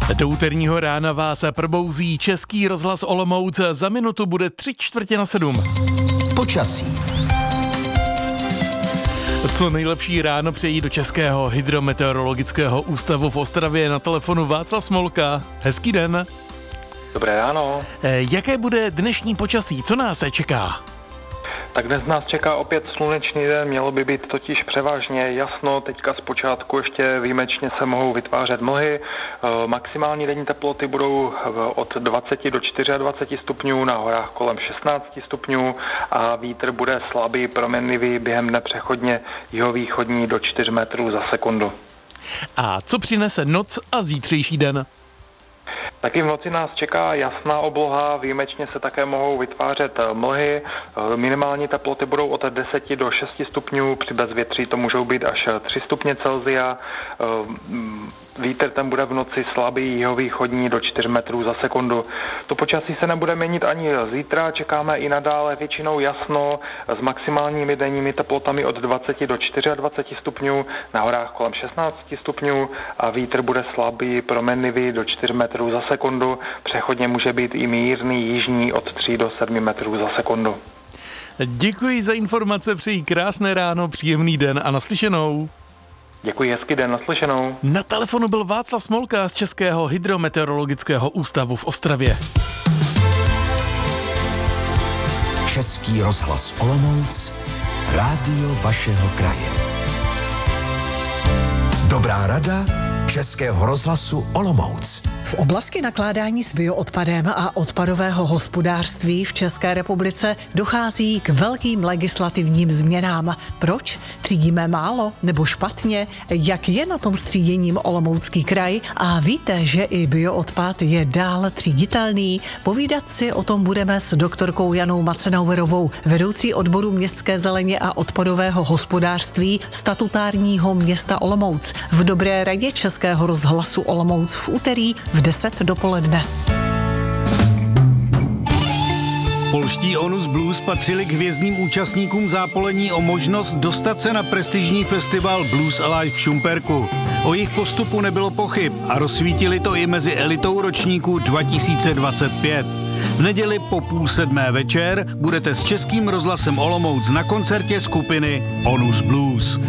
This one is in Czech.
Do úterního rána vás probouzí Český rozhlas Olomouc. Za minutu bude 6:45. Počasí. Co nejlepší ráno přejí do Českého hydrometeorologického ústavu v Ostravě. Na telefonu Václav Smolka. Hezký den. Dobré ráno. Jaké bude dnešní počasí? Co nás čeká? Tak dnes nás čeká opět slunečný den, mělo by být totiž převážně jasno, teďka zpočátku ještě výjimečně se mohou vytvářet mlhy, maximální denní teploty budou od 20 do 24 stupňů, na horách kolem 16 stupňů a vítr bude slabý, proměnlivý, během dne přechodně jihovýchodní do 4 metrů za sekundu. A co přinese noc a zítřejší den? Taky v noci nás čeká jasná obloha, výjimečně se také mohou vytvářet mlhy, minimální teploty budou od 10 do 6 stupňů, při bezvětří to můžou být až 3 stupně Celsia, vítr ten bude v noci slabý, jihovýchodní do 4 metrů za sekundu. To počasí se nebude měnit ani zítra, čekáme i nadále většinou jasno s maximálními denními teplotami od 20 do 24 stupňů, na horách kolem 16 stupňů a vítr bude slabý, proměnlivý do 4 metrů za sekundu, přechodně může být i mírný jižní od 3 do 7 metrů za sekundu. Děkuji za informace, přeji krásné ráno, příjemný den a naslyšenou. Děkuji, hezký den, naslyšenou. Na telefonu byl Václav Smolka z Českého hydrometeorologického ústavu v Ostravě. Český rozhlas Olomouc, rádio vašeho kraje. Dobrá rada Českého rozhlasu Olomouc. V oblasti nakládání s bioodpadem a odpadového hospodářství v České republice dochází k velkým legislativním změnám. Proč? Třídíme málo nebo špatně? Jak je na tom s tříděním Olomoucký kraj? A víte, že i bioodpad je dál tříditelný? Povídat si o tom budeme s doktorkou Janou Macenauerovou, vedoucí odboru městské zeleně a odpadového hospodářství statutárního města Olomouc. V Dobré radě Českého rozhlasu Olomouc v úterý v 10 dopoledne. Polští Onus Blues patřili k hvězdným účastníkům zápolení o možnost dostat se na prestižní festival Blues Alive v Šumperku. O jejich postupu nebylo pochyb a rozsvítili to i mezi elitou ročníku 2025. V neděli po 6:30 večer budete s Českým rozhlasem Olomouc na koncertě skupiny Onus Blues.